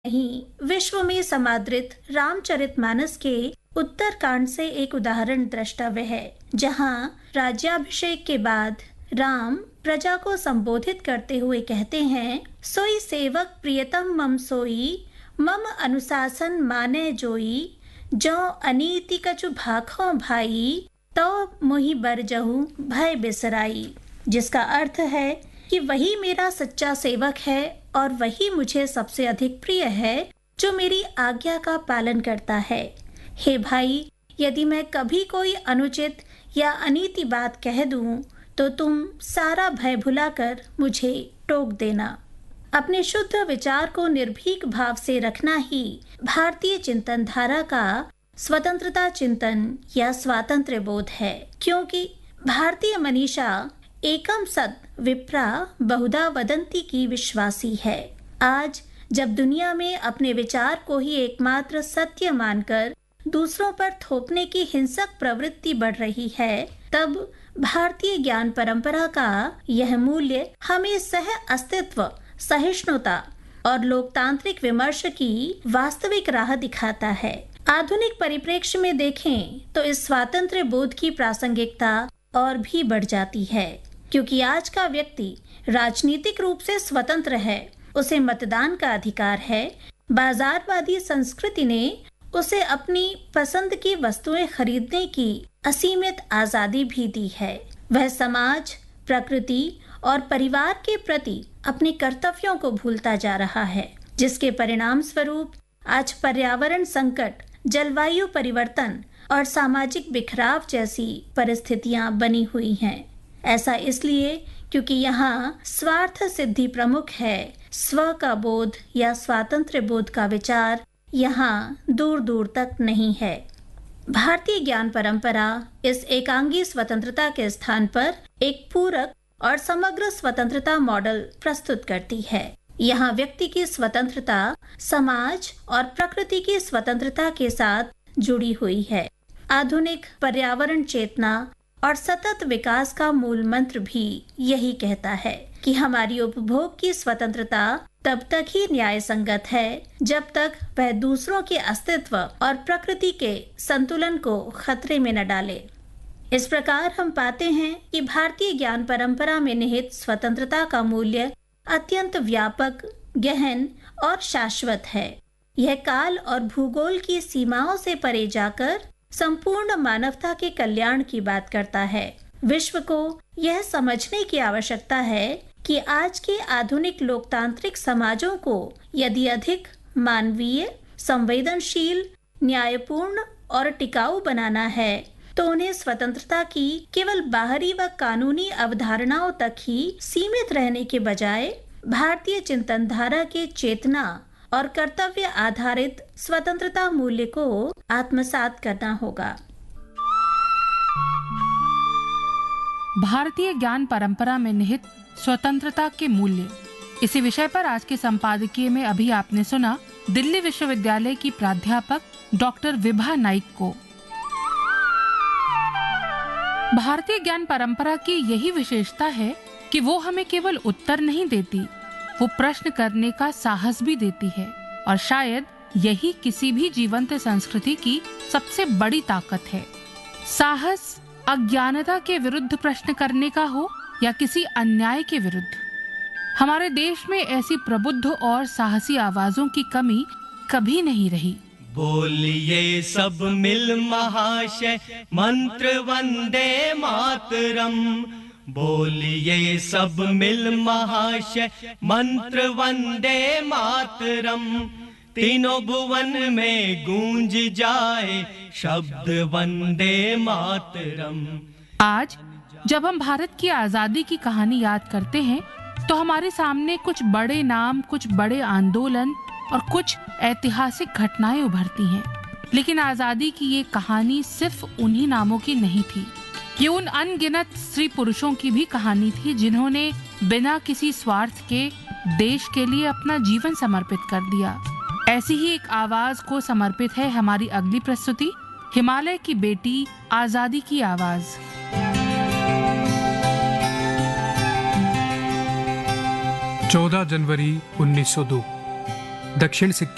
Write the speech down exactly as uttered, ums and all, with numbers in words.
नहीं, विश्व में समादृत रामचरितमानस के उत्तरकांड से एक उदाहरण द्रष्टव्य है, जहां राज्याभिषेक के बाद राम प्रजा को संबोधित करते हुए कहते हैं, सोई सेवक प्रियतम मम सोई, मम अनुशासन माने जोई, जो अनीति कछु भाखों भाई, तो मोहि बरजहु भय बिसराई। जिसका अर्थ है कि वही मेरा सच्चा सेवक है और वही मुझे सबसे अधिक प्रिय है, जो मेरी आज्ञा का पालन करता है। हे भाई, यदि मैं कभी कोई अनुचित या अनीति बात कह दूं, तो तुम सारा भय भुलाकर मुझे टोक देना। अपने शुद्ध विचार को निर्भीक भाव से रखना ही भारतीय चिंतन धारा का स्वतंत्रता चिंतन या स्वातंत्र्य बोध है, क्योंकि भारतीय मनीषा एकम सत विप्रा बहुधा वदंती की विश्वासी है। आज जब दुनिया में अपने विचार को ही एकमात्र सत्य मानकर दूसरों पर थोपने की हिंसक प्रवृत्ति बढ़ रही है, तब भारतीय ज्ञान परंपरा का यह मूल्य हमें सह अस्तित्व, सहिष्णुता और लोकतांत्रिक विमर्श की वास्तविक राह दिखाता है। आधुनिक परिप्रेक्ष्य में देखें तो इस स्वातंत्र्य बोध की प्रासंगिकता और भी बढ़ जाती है, क्योंकि आज का व्यक्ति राजनीतिक रूप से स्वतंत्र है, उसे मतदान का अधिकार है। बाजारवादी संस्कृति ने उसे अपनी पसंद की वस्तुएं खरीदने की असीमित आजादी भी दी है। वह समाज, प्रकृति और परिवार के प्रति अपने कर्तव्यों को भूलता जा रहा है, जिसके परिणाम स्वरूप आज पर्यावरण संकट, जलवायु परिवर्तन और सामाजिक बिखराव जैसी परिस्थितियां बनी हुई हैं। ऐसा इसलिए क्योंकि यहाँ स्वार्थ सिद्धि प्रमुख है, स्व का बोध या स्वातंत्र्य बोध का विचार यहाँ दूर दूर तक नहीं है। भारतीय ज्ञान परंपरा इस एकांगी स्वतंत्रता के स्थान पर एक पूरक और समग्र स्वतंत्रता मॉडल प्रस्तुत करती है। यहाँ व्यक्ति की स्वतंत्रता समाज और प्रकृति की स्वतंत्रता के साथ जुड़ी हुई है। आधुनिक पर्यावरण चेतना और सतत विकास का मूल मंत्र भी यही कहता है कि हमारी उपभोग की स्वतंत्रता तब तक ही न्याय संगत है, जब तक वह दूसरों के अस्तित्व और प्रकृति के संतुलन को खतरे में न डाले। इस प्रकार हम पाते हैं कि भारतीय ज्ञान परंपरा में निहित स्वतंत्रता का मूल्य अत्यंत व्यापक, गहन और शाश्वत है। यह काल और भूगोल की सीमाओं से परे जाकर संपूर्ण मानवता के कल्याण की बात करता है। विश्व को यह समझने की आवश्यकता है कि आज के आधुनिक लोकतांत्रिक समाजों को यदि अधिक मानवीय, संवेदनशील, न्यायपूर्ण और टिकाऊ बनाना है, तो उन्हें स्वतंत्रता की केवल बाहरी व कानूनी अवधारणाओं तक ही सीमित रहने के बजाय भारतीय चिंतन धारा के चेतना और कर्तव्य आधारित स्वतंत्रता मूल्य को आत्मसात करना होगा। भारतीय ज्ञान परंपरा में निहित स्वतंत्रता के मूल्य, इसी विषय पर आज के संपादकीय में अभी आपने सुना दिल्ली विश्वविद्यालय की प्राध्यापक डॉक्टर विभा नाइक को। भारतीय ज्ञान परंपरा की यही विशेषता है कि वो हमें केवल उत्तर नहीं देती, वो प्रश्न करने का साहस भी देती है, और शायद यही किसी भी जीवंत संस्कृति की सबसे बड़ी ताकत है। साहस अज्ञानता के विरुद्ध प्रश्न करने का हो या किसी अन्याय के विरुद्ध। हमारे देश में ऐसी प्रबुद्ध और साहसी आवाजों की कमी कभी नहीं रही। बोलिए सब मिल महाशय मंत्र वंदे मातरम, बोलिए सब मिल महाशय मंत्र वंदे मातरम, तीनों भुवन में गूंज जाए शब्द वंदे मातरम। आज जब हम भारत की आजादी की कहानी याद करते हैं, तो हमारे सामने कुछ बड़े नाम, कुछ बड़े आंदोलन और कुछ ऐतिहासिक घटनाएं उभरती हैं। लेकिन आजादी की ये कहानी सिर्फ उन्हीं नामों की नहीं थी। ये उन अनगिनत स्त्री पुरुषों की भी कहानी थी, जिन्होंने बिना किसी स्वार्थ के देश के लिए अपना जीवन समर्पित कर दिया। ऐसी ही एक आवाज को समर्पित है हमारी अगली प्रस्तुति, हिमालय की बेटी, आजादी की आवाज। चौदह जनवरी उन्नीस सौ दो, दक्षिण सिक्किम